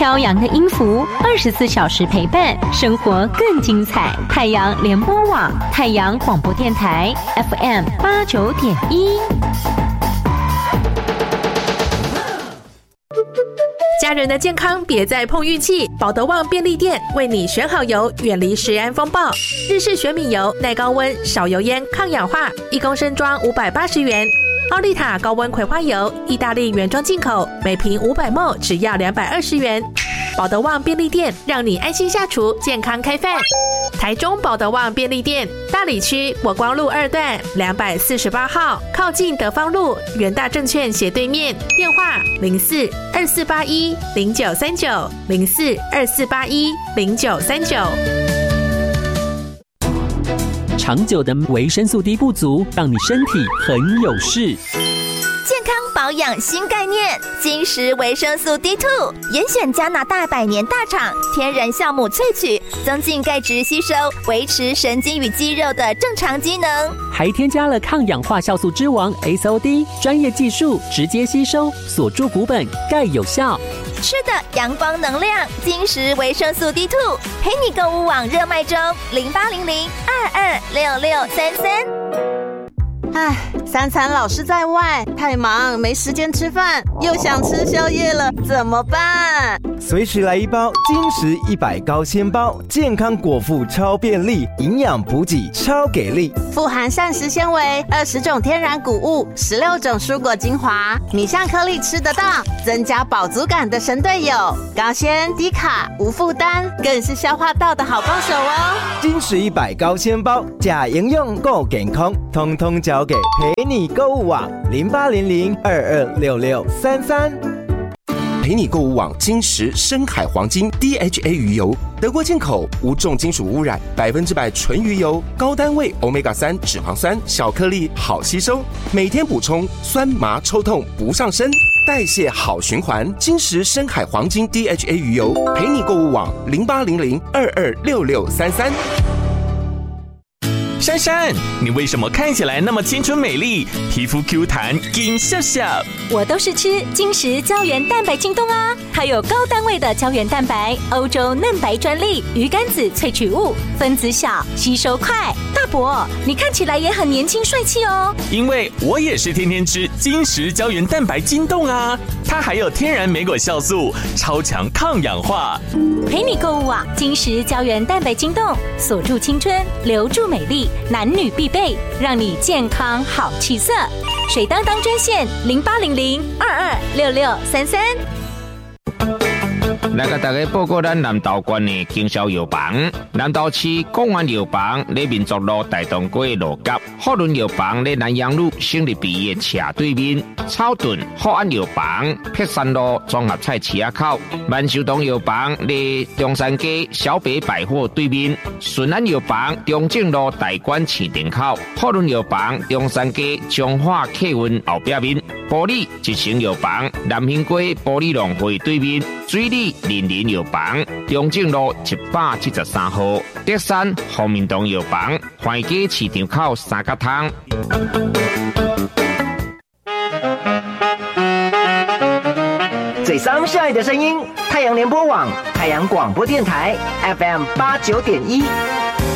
飘扬的音符，24小时陪伴，生活更精彩。太阳联播网，太阳广播电台 FM89.1。 家人的健康别再碰运气，保德旺便利店为你选好油，远离食安风暴。日式玄米油，耐高温，少油烟，抗氧化，1公升装580元。奥利塔高温葵花油，意大利原装进口，每瓶500ml只要220元。保德旺便利店让你安心下厨，健康开饭。台中保德旺便利店，大里区国光路2段248号，靠近德芳路元大证券斜对面，电话04-2481-0939 04-2481-0939。 长久的维生素 D 不足，让你身体很有事。 健康保养新概念，金石维生素 D2， 严选加拿大100年大厂天然酵母萃取，增进钙质吸收，维持神经与肌肉的正常机能， 还添加了抗氧化酵素之王 SOD， 专业技术直接吸收，锁住骨本，钙有效。 吃的阳光能量，金石维生素 D2， 陪你购物网热卖中，0800-226633。 唉，3餐老是在外，太忙没时间吃饭，又想吃宵夜了，怎么办？ 随时来一包金石100高纤包，健康果腹超便利，营养补给超给力， 富含膳食纤维，20种天然谷物，16种蔬果精华，米香颗粒吃得到，增加饱足感的神队友，高纤低卡无负担，更是消化道的好帮手哦。 金石100高纤包，假营养够健康，通通交给陪你购物网0800-226633。 陪你购物网金石深海黄金 DHA 鱼油，德国进口，无重金属污染，100%纯鱼油，高单位 Omega-3 脂肪酸，小颗粒好吸收，每天补充，酸麻抽痛不上身，代谢好循环。金石深海黄金 DHA 鱼油，陪你购物网0800-226633。 珊珊，你为什么看起来那么清纯美丽，皮肤 Q 弹金笑笑？ 我都是吃金石胶原蛋白晶冻啊，它有高单位的胶原蛋白，欧洲嫩白专利，鱼肝子萃取物，分子小，吸收快。大伯，你看起来也很年轻帅气哦。 因为我也是天天吃金石胶原蛋白晶冻啊，它还有天然莓果酵素，超强抗氧化。 陪你购物网金石胶原蛋白晶冻，锁住青春，留住美丽，男女必备，让你健康好气色。水当当专线0800-226633。 来甲大家报告咱南投县的经销药房，南投市公安药房咧民族路大东街路角，福伦药房咧南阳路省立毕业斜对面，草屯福安药房碧山路综合菜市口，万寿堂药房咧中山街小北百货对面，顺安药房中正路大馆市场口，福伦药房中山街中华客运后壁面，玻璃一层药房南兴街玻璃农会对面，水里林林药房中正路173号，德山福民堂药房环街市场口三角汤。 最伤相爱的声音，太阳联播网，太阳广播电台 FM89.1。